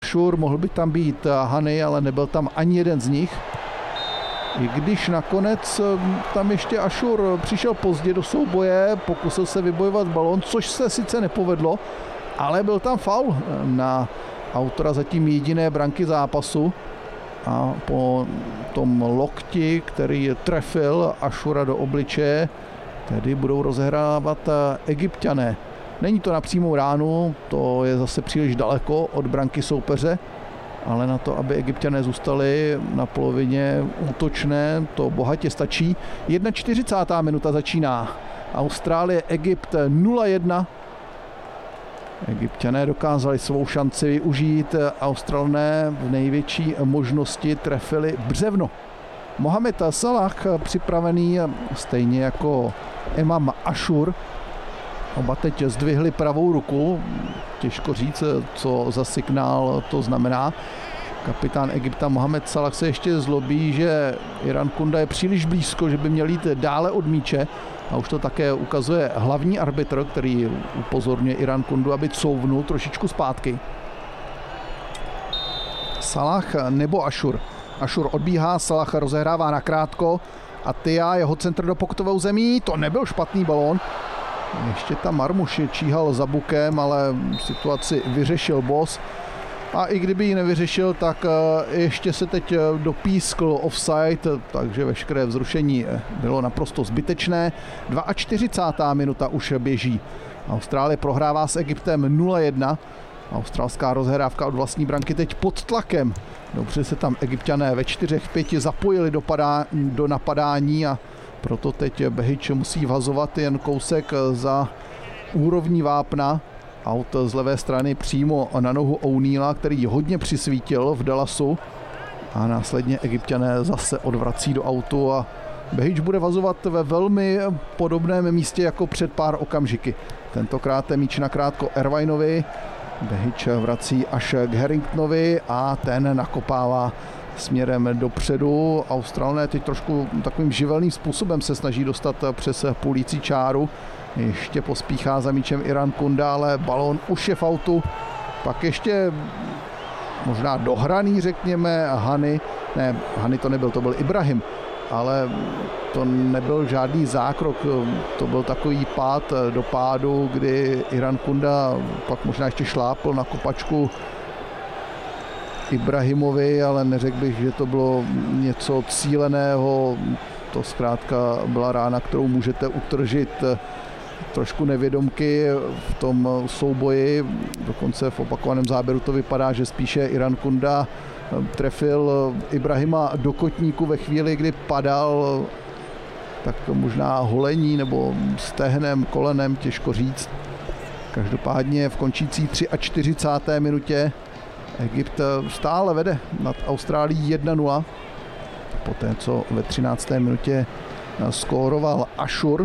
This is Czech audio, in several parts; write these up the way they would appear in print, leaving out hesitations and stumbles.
Ašur, mohl by tam být Hany, ale nebyl tam ani jeden z nich. I když nakonec tam ještě Ašur přišel pozdě do souboje, pokusil se vybojovat balón, což se sice nepovedlo, ale byl tam faul na autora zatím jediné branky zápasu. A po tom lokti, který trefil Ašura do obličeje, tedy budou rozehrávat Egypťané. Není to na přímou ránu, to je zase příliš daleko od branky soupeře, ale na to, aby Egypťané zůstali na polovině útočné, to bohatě stačí. 41. minuta začíná. Austrálie, Egypt 0-1. Egypťané dokázali svou šanci využít, Australané v největší možnosti trefili břevno. Mohamed Salah připravený stejně jako Emam Ašur. Oba teď zdvihli pravou ruku, těžko říct, co za signál to znamená. Kapitán Egypta Mohamed Salah se ještě zlobí, že Irankunda je příliš blízko, že by měl jít dále od míče. A už to také ukazuje hlavní arbitr, který upozorňuje Irankundu, aby couvnul trošičku zpátky. Salah nebo Ašur. Ašur odbíhá, Salah rozehrává nakrátko. Atia, jeho centr do pokutovou zemí, to nebyl špatný balón. Ještě tam Marmuš číhal za bukem, ale situaci vyřešil Boss. A i kdyby ji nevyřešil, tak ještě se teď dopískl offside, takže veškeré vzrušení bylo naprosto zbytečné. 42. minuta už běží. Austrálie prohrává s Egyptem 0-1. Australská rozhrávka od vlastní branky teď pod tlakem. Dobře se tam Egypťané ve 4-5 zapojili do napadání a proto teď Behič musí vhazovat jen kousek za úrovní vápna. Aut z levé strany přímo na nohu O'Neilla, který hodně přisvítil v Dallasu. A následně Egypťané zase odvrací do autu a Behič bude vazovat ve velmi podobném místě jako před pár okamžiky. Tentokrát je míč nakrátko Irvinovi. Behič vrací až k Harringtonovi a ten nakopává směrem dopředu. Australané teď trošku takovým živelným způsobem se snaží dostat přes půlící čáru. Ještě pospíchá za míčem Irankunda, ale balón už je v autu. Pak ještě možná dohraný, řekněme, Hany. Ne, Hany to nebyl, to byl Ibrahim. Ale to nebyl žádný zákrok, to byl takový pád do pádu, kdy Irankunda pak možná ještě šlápl na kopačku Ibrahimovi, ale neřekl bych, že to bylo něco cíleného. To zkrátka byla rána, kterou můžete utržit trošku nevědomky v tom souboji. Dokonce v opakovaném záběru to vypadá, že spíše Irankunda trefil Ibrahima do kotníku ve chvíli, kdy padal, tak možná holení nebo stehnem, kolenem, těžko říct. Každopádně v končící 43. minutě Egypt stále vede nad Austrálií 1-0. Poté, co ve 13. minutě skóroval Ašur.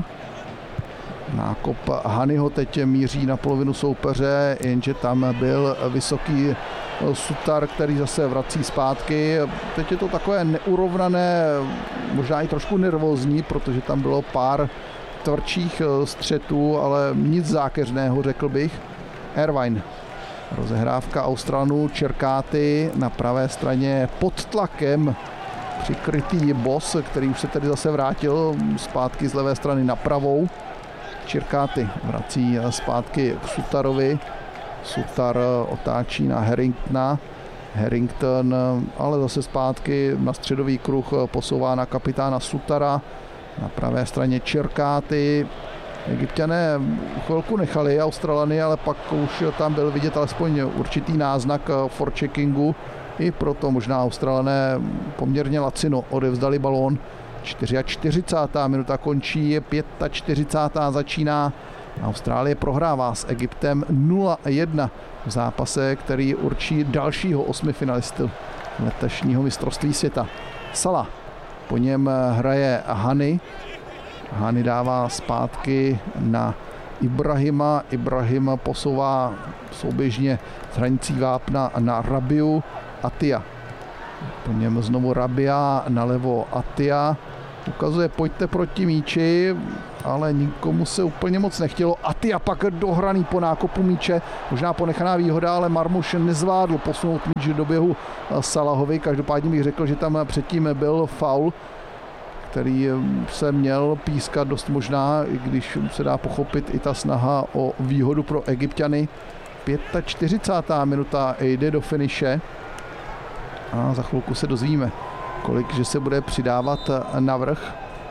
Nákop Hanyho teď míří na polovinu soupeře, jenže tam byl vysoký Sutar, který zase vrací zpátky. Teď je to takové neurovnané, možná i trošku nervózní, protože tam bylo pár tvrdších střetů, ale nic zákeřného, řekl bych. Irvine. Rozehrávka Australanů, Čerkáty na pravé straně pod tlakem. Přikrytý Boss, který už se tedy zase vrátil zpátky z levé strany na pravou. Čerkáty vrací zpátky k Sutarovi. Sutar otáčí na Harringtona. Harrington ale zase zpátky na středový kruh posouvá na kapitána Sutara. Na pravé straně Čerkáty. Egypťané chvilku nechali Australany, ale pak už tam byl vidět alespoň určitý náznak forecheckingu. I proto možná Australané poměrně lacino odevzdali balón. 44. minuta končí, 45. začíná. Austrálie prohrává s Egyptem 0-1 v zápase, který určí dalšího osmifinalistu letošního mistrovství světa. Salah, po něm hraje Hany. Hany dává zpátky na Ibrahima. Ibrahim posouvá souběžně z hranicí vápna na Rabiu. Atia. Po něm znovu Rabia, nalevo Atia. Ukazuje, pojďte proti míči. ale nikomu se úplně moc nechtělo. Attia pak dohraný po nákopu míče, možná ponechaná výhoda, ale Marmuš nezvládl posunout míč do běhu Salahovi. Každopádně bych řekl, že tam předtím byl faul, který se měl pískat dost možná, i když se dá pochopit i ta snaha o výhodu pro Egypťany. 45. minuta jde do finiše a za chvilku se dozvíme, kolik že se bude přidávat navrch.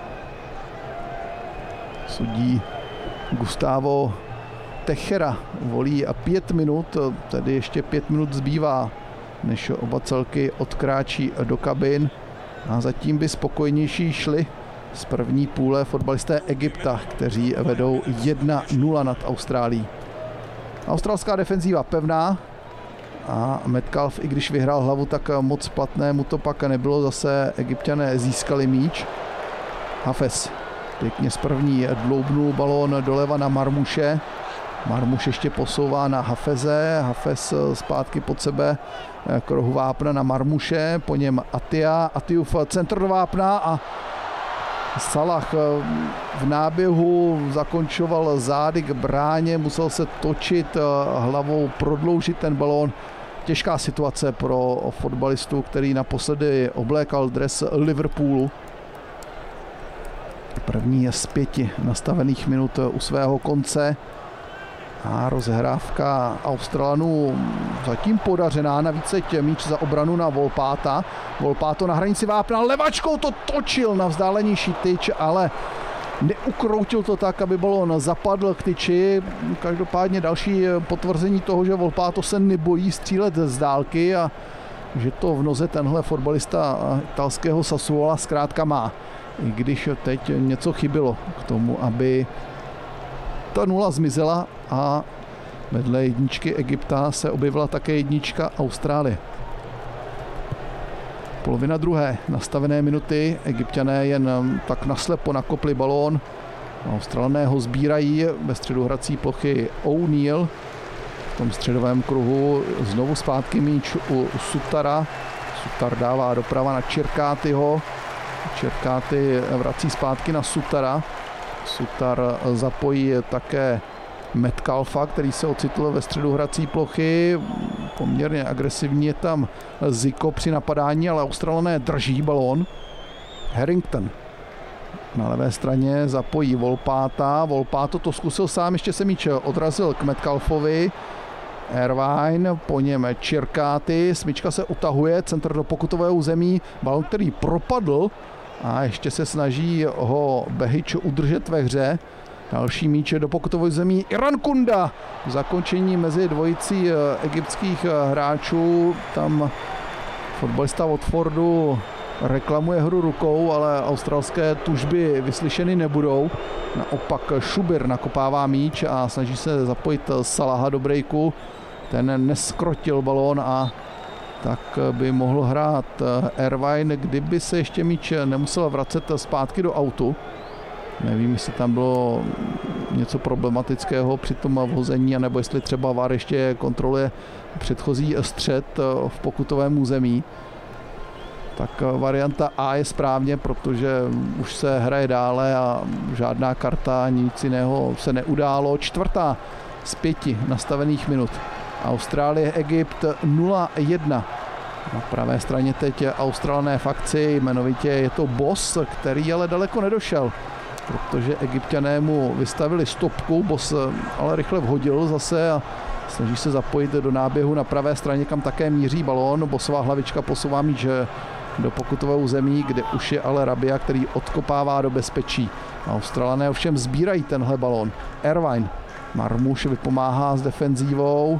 Sudí Gustavo Techera volí 5 minut, tedy ještě 5 minut zbývá, než oba celky odkráčí do kabin. A zatím by spokojnější šli z první půle fotbalisté Egypta, kteří vedou 1-0 nad Austrálií. Australská defenzíva pevná a Metcalf, i když vyhrál hlavu, tak moc platné mu to pak nebylo. Zase Egypťané získali míč. Hafez pěkně z první dloubnul balón doleva na Marmuše. Marmuš ještě posouvá na Hafeze. Hafez zpátky pod sebe k rohu vápna na Marmuše. Po něm Attia. Attiův centr do vápna a Salah v náběhu zakončoval zády k bráně. Musel se točit hlavou, prodloužit ten balón. Těžká situace pro fotbalistu, který naposledy oblékal dres Liverpoolu. První z 5 nastavených minut u svého konce. A rozhrávka Australanů zatím podařená, navíc teď míč za obranu na Volpáta. Volpáto na hranici vápna, levačkou to točil na vzdálenější tyč, ale neukroutil to tak, aby balón zapadl k tyči. Každopádně další potvrzení toho, že Volpáto se nebojí střílet z dálky a že to v noze tenhle fotbalista italského Sassuola zkrátka má. I když teď něco chybilo k tomu, aby ta 0 zmizela a vedle jedničky Egypta se objevila také jednička Austrálie. Polovina druhé nastavené minuty. Egypťané jen tak naslepo nakopli balón. Australané ho sbírají ve středu hrací plochy O'Neill. V tom středovém kruhu znovu zpátky míč u Sutara. Sutar dává doprava na Čirkátyho. Čirkáty vrací zpátky na Sutara. Sutar zapojí také Metcalfa, který se ocitl ve středu hrací plochy. Poměrně agresivní je tam Zico při napadání, ale Australané drží balón. Harrington na levé straně zapojí Volpáta. Volpáto to zkusil sám, ještě se míč odrazil k Metcalfovi. Irvine, po něm Čirkáty, smyčka se utahuje, centr do pokutového území, balón, který propadl a ještě se snaží ho Behič udržet ve hře. Další míč do pokutového území, Irankunda, zakončení mezi dvojicí egyptských hráčů, tam fotbalista Watfordu reklamuje hru rukou, ale australské tužby vyslyšeny nebudou. Naopak Šubir nakopává míč a snaží se zapojit Salaha do breaku. Ten neskrotil balón a tak by mohl hrát Irvine, kdyby se ještě míč nemusel vracet zpátky do autu. Nevím, jestli tam bylo něco problematického při tom vhození, anebo jestli třeba VAR ještě kontroluje předchozí střet v pokutovém území. Tak varianta A je správně, protože už se hraje dále a žádná karta, nic jiného se neudálo. 4. z 5 nastavených minut. Austrálie, Egypt 0-1. Na pravé straně teď Australané v akci, jmenovitě je to Boss, který ale daleko nedošel, protože Egypťané mu vystavili stopku, Boss ale rychle vhodil zase a snaží se zapojit do náběhu na pravé straně, kam také míří balón. Bossová hlavička posouvá míč do pokutového území, kde už je ale Rabia, který odkopává do bezpečí. Australané ovšem sbírají tenhle balón. Irvine, Marmuš vypomáhá s defenzívou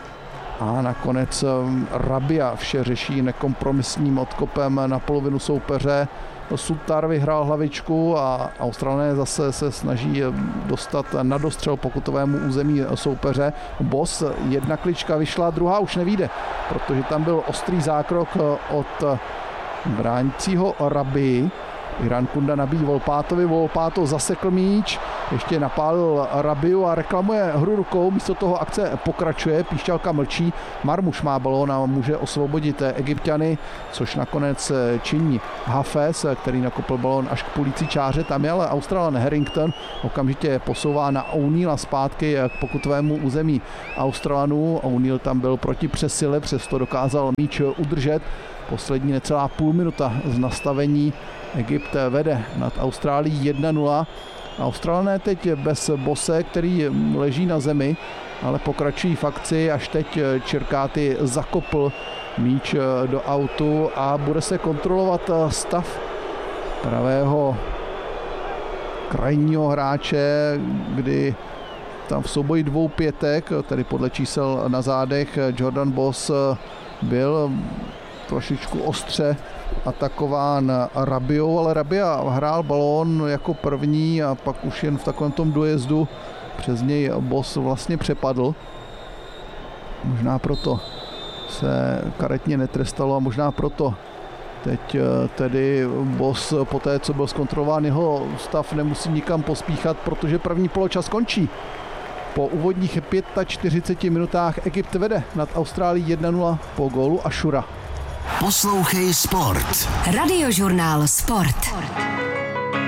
a nakonec Rabia vše řeší nekompromisním odkopem na polovinu soupeře. Sutar vyhrál hlavičku a Australané zase se snaží dostat na dostřel pokutovému území soupeře. Boss, jedna klička vyšla, druhá už nevyjde, protože tam byl ostrý zákrok od bránícího Rabii. Irankunda nabíjí Volpátovi, Volpáto zasekl míč ještě napálil Rabiu a reklamuje hru rukou, místo toho akce pokračuje, píšťalka mlčí, Marmuš má balón a může osvobodit Egypťany, což nakonec činí Hafez, který nakopl balón až k půlící čáře, tam je ale Australan Harrington, okamžitě posouvá na O'Neilla zpátky k pokutovému území Australanů. O'Neill tam byl proti přesile, přesto dokázal míč udržet. Poslední necelá půl minuta z nastavení. Egypt vede nad Austrálií 1-0. Australané teď bez Bose, který leží na zemi, ale pokračují v akci, až teď Čirkáty zakopl míč do autu a bude se kontrolovat stav pravého krajního hráče, kdy tam v souboji dvou pětek, tedy podle čísel na zádech, Jordan Boss byl trošičku ostře atakován Rabiou, ale Rabia hrál balón jako první a pak už jen v takovém tom dojezdu přes něj Boss vlastně přepadl. Možná proto se karetně netrestalo a možná proto teď tedy Boss po té, co byl zkontrolován jeho stav, nemusí nikam pospíchat, protože první poločas končí. Po úvodních 45 minutách Egypt vede nad Austrálií 1-0 po gólu Ashura. Poslouchej Sport. Radiožurnál Sport.